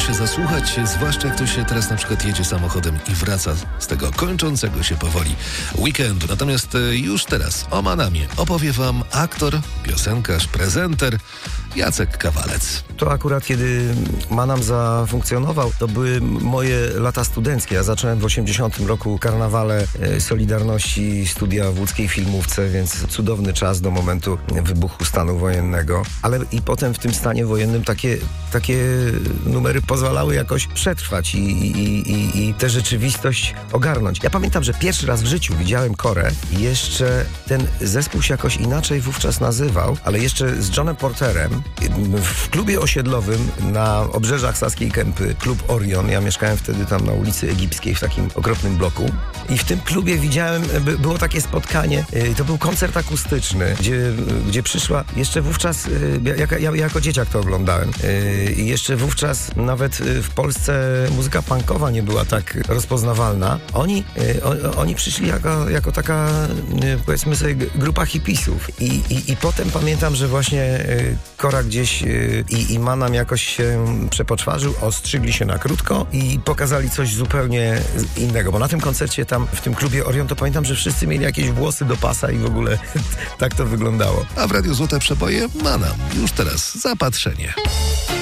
się zasłuchać, zwłaszcza jak to się teraz na przykład jedzie samochodem i wraca z tego kończącego się powoli weekendu. Natomiast już teraz o Manamie opowie wam aktor, piosenkarz, prezenter Jacek Kawalec. To akurat kiedy Manam zafunkcjonował, to były moje lata studenckie. Ja zacząłem w 80 roku karnawale Solidarności, studia w łódzkiej filmówce, więc cudowny czas do momentu wybuchu stanu wojennego. Ale i potem w tym stanie wojennym takie numery pozwalały jakoś przetrwać i tę rzeczywistość ogarnąć. Ja pamiętam, że pierwszy raz w życiu widziałem Korę i jeszcze ten zespół się jakoś inaczej wówczas nazywał, ale jeszcze z Johnem Porterem w klubie osiedlowym na obrzeżach Saskiej Kępy, klub Orion. Ja mieszkałem wtedy tam na ulicy Egipskiej w takim okropnym bloku i w tym klubie widziałem, było takie spotkanie, to był koncert akustyczny, gdzie przyszła jeszcze wówczas, ja jako dzieciak to oglądałem i jeszcze wówczas nawet w Polsce muzyka punkowa nie była tak rozpoznawalna. Oni przyszli jako taka, powiedzmy sobie, grupa hipisów i potem pamiętam, że właśnie Kora gdzieś i Manam jakoś się przepoczwarzył, ostrzygli się na krótko i pokazali coś zupełnie innego, bo na tym koncercie tam w tym klubie Orion to pamiętam, że wszyscy mieli jakieś włosy do pasa i w ogóle tak to wyglądało. A w Radiu Złote Przeboje Manam. Już teraz zapatrzenie.